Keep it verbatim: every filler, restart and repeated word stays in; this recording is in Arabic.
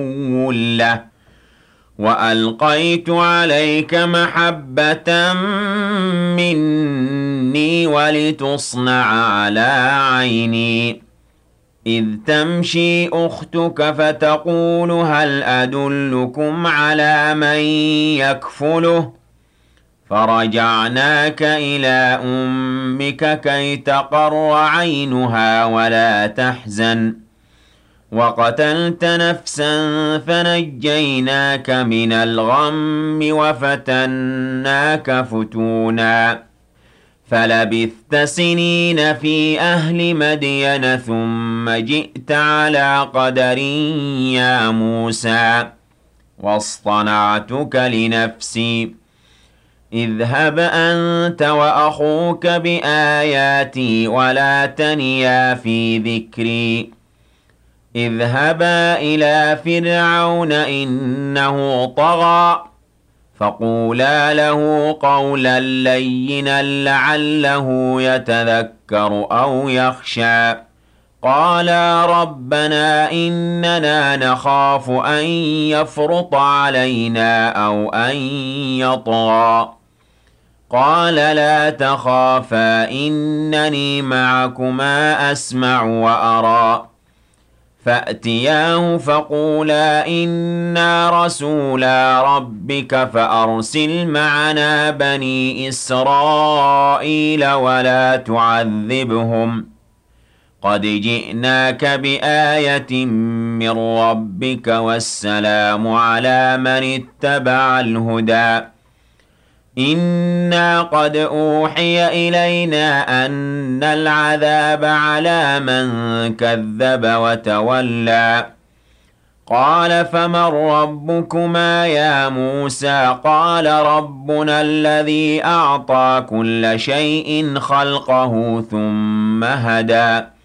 له وألقيت عليك محبة مني ولتصنع على عيني إذ تمشي أختك فتقول هل أدلكم على من يكفله فرجعناك إلى أمك كي تقر عينها ولا تحزن وقتلت نفسا فنجيناك من الغم وفتناك فتونا فلبثت سنين في أهل مدين ثم جئت على قدر يا موسى واصطنعتك لنفسي اذهب أنت وأخوك بآياتي ولا تنيا في ذكري اذهبا إلى فرعون إنه طغى فقولا له قولا لينا لعله يتذكر أو يخشى قالا ربنا إننا نخاف أن يفرط علينا أو أن يطغى قال لا تخافا إنني معكما أسمع وأرى فأتياه فقولا إنا رسولا ربك فأرسل معنا بني إسرائيل ولا تعذبهم قد جئناك بآية من ربك والسلام على من اتبع الهدى إنا قد أوحي إلينا أن العذاب على من كذب وتولى قال فمن ربكما يا موسى قال ربنا الذي أعطى كل شيء خلقه ثم هدى